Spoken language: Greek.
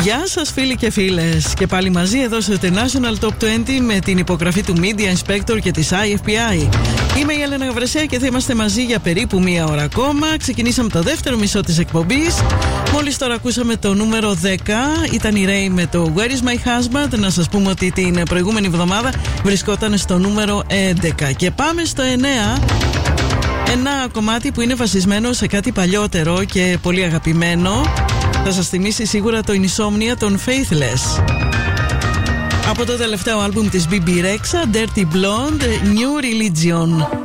Γεια σας φίλοι και φίλες. Και πάλι μαζί εδώ στο International Top 20 με την υπογραφή του Media Inspector και της IFPI. Είμαι η Έλενα Γαβρεσέα και θα είμαστε μαζί για περίπου μία ώρα ακόμα. Ξεκινήσαμε το δεύτερο μισό της εκπομπής. Μόλις τώρα ακούσαμε το νούμερο 10. Ήταν η Ray με το Where is my husband. Να σας πούμε ότι την προηγούμενη εβδομάδα βρισκόταν στο νούμερο 11. Και πάμε στο 9. Ένα κομμάτι που είναι βασισμένο σε κάτι παλιότερο και πολύ αγαπημένο. Θα σας θυμίσει σίγουρα το Insomnia των Faithless. Από το τελευταίο άλμπουμ της BB Rexha, Dirty Blonde, New Religion.